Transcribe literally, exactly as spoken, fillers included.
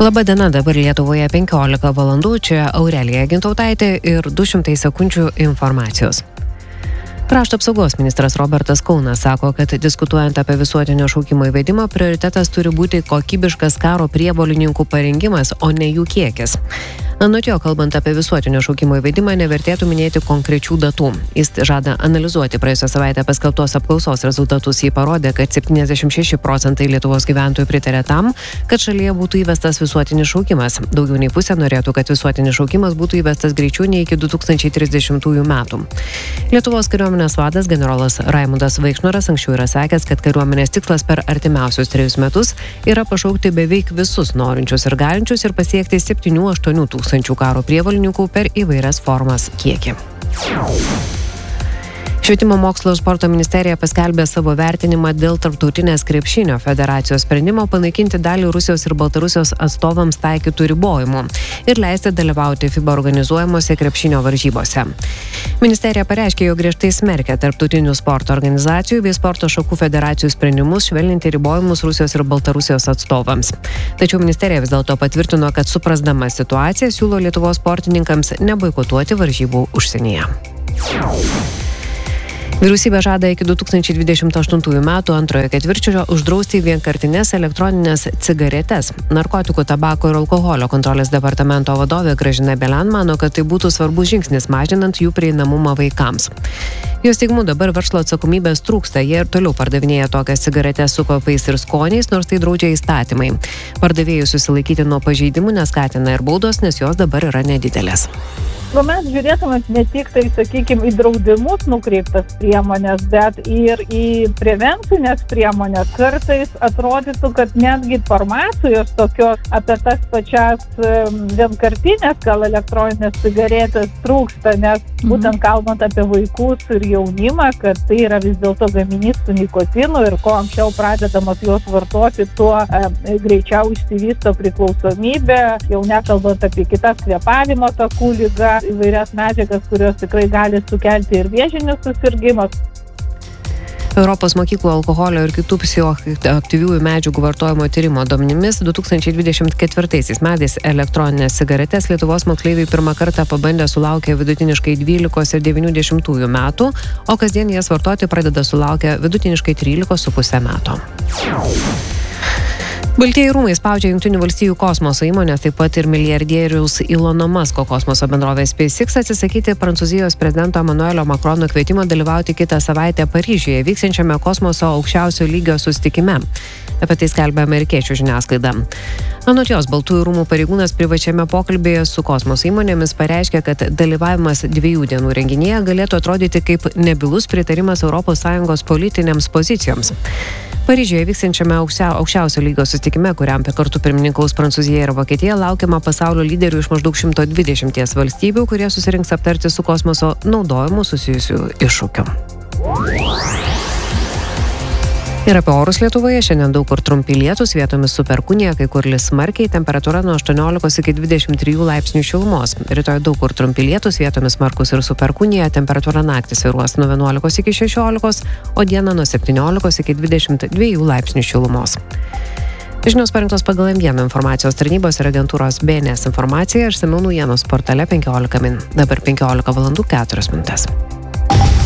Labadiena, dabar Lietuvoje penkiolika valandų, čia Aurelija Gintautaitė ir du šimtai sekundžių informacijos. Krašto apsaugos ministras Robertas Kaunas sako, kad diskutuojant apie visuotinio šaukimo įvedimą, prioritetas turi būti kokybiškas karo prievolininkų parengimas, o ne jų kiekis. Anot jo, kalbant apie visuotinio šaukimo įvedimą, nevertėtų minėti konkrečių datų. Jis žada analizuoti praėjusią savaitę paskelbtos apklausos rezultatus. Jį parodė, kad septyniasdešimt šeši procentai Lietuvos gyventojų pritarė tam, kad šalyje būtų įvestas visuotinis šaukimas. Daugiau nei pusė norėtų, kad visuotinis šaukimas būtų įvestas greičiau nei iki du tūkstančiai trisdešimtųjų metų. Lietuvos kariuomenės vadas generolas Raimundas Vaikšnoras anksčiau yra sakęs, kad kariuomenės tikslas per artimiausius trejus metus yra pašaukti beveik visus norinčius ir galinčius ir pasiekti septynių aštuonių tūkstančių karo prievolininkų per įvairias formas kiekį. Švietimo mokslo ir sporto ministerija paskelbė savo vertinimą dėl Tarptautinės krepšinio federacijos sprendimo panaikinti dalį Rusijos ir Baltarusijos atstovams taikytų ribojimų ir leisti dalyvauti FIBA organizuojamose krepšinio varžybose. Ministerija pareiškė, jog griežtai smerkia tarptautinių sporto organizacijų bei sporto šakų federacijų sprendimus švelninti ribojimus Rusijos ir Baltarusijos atstovams. Tačiau ministerija vis dėlto patvirtino, kad suprasdama situaciją siūlo Lietuvos sportininkams neboikotuoti varžybų užsienyje. Vyriausybė žada iki du tūkstančiai dvidešimt aštuntųjų metų antrojo ketvirčio uždrausti vienkartines elektroninės cigaretes. Narkotikų, tabako ir alkoholio kontrolės departamento vadovė Gražina Belian mano, kad tai būtų svarbus žingsnis mažinant jų prieinamumą vaikams. Jos teigimu, dabar verslo atsakomybės trūksta, jie ir toliau pardavinėja tokias cigaretes su kvapais ir skoniais, nors tai draudžia įstatymai. Pardavėjų susilaikyti nuo pažeidimų neskatina ir baudos, nes jos dabar yra nedidelės. Nu, mes žiūrėtume ne tik tai, sakykime, į draudimus nukreiptas priemonės, bet ir į prevencinės priemonės. Kartais atrodytų, kad netgi informacijos tokios apie tas pačias vienkartinės, gal elektroninės cigaretės trūksta, nes būtent kalbant apie vaikus ir jaunimą, kad tai yra vis dėlto gaminys su nikotinu ir ko anksčiau pradedamos juos vartoti, tuo e, greičiau išsivysto priklausomybė, jau nekalbant apie kitas kvėpavimo takų ligas, įvairias medžiagas, kurios tikrai gali sukelti ir vėžinius susirgymus. Europos mokyklų alkoholio ir kitų psichoaktyviųjų medžiagų vartojimo tyrimo duomenimis du tūkstančiai dvidešimt ketvirtaisiais metais elektroninės cigaretės Lietuvos moksleiviai pirmą kartą pabandė sulaukę vidutiniškai dvylikos ir devynių dešimtųjų metų, o kasdien jas vartoti pradeda sulaukę vidutiniškai trylikos su puse metų. Baltieji rūmai spaudžia Jungtinių valstijų kosmoso įmonės, taip pat ir milijardieriaus Ilono Musko kosmoso bendrovės SpaceX atsisakyti Prancūzijos prezidento Emanuelio Makrono kvietimo dalyvauti kitą savaitę Paryžiuje vyksiančiame kosmoso aukščiausio lygio susitikime. Apie tai skelbia amerikiečių žiniasklaida. Anot jos, Baltųjų rūmų pareigūnas privačiame pokalbėje su kosmoso įmonėmis pareiškė, kad dalyvavimas dviejų dienų renginyje galėtų atrodyti kaip nebylus pritarimas Europos Sąjungos politinėms pozicijoms. Paryžiuje vyksiančiame aukščiausio lygio susitikime, kuriam kartu pirmininkaus Prancūzija ir Vokietija, laukiama pasaulio lyderių iš maždaug šimto dvidešimties valstybių, kurie susirinks aptarti su kosmoso naudojimu susijusių iššūkių. Ir apie orus Lietuvoje šiandien daug kur trumpi lietūs, vietomis su perkūnija, kai kur lis smarkiai, temperatūra nuo aštuoniolikos iki dvidešimt trijų laipsnių šilumos. Rytoj daug kur trumpi lietūs, vietomis smarkus ir su perkūnija, temperatūra naktį svyruos nuo vienuolikos iki šešiolikos, o dieną nuo septyniolikos iki dvidešimt dviejų laipsnių šilumos. Žinios parinktos pagal M vieną informacijos tarnybos ir agentūros B N S informaciją, išsamiau naujienos portale penkiolika min. Dabar penkiolika valandų keturios minutės.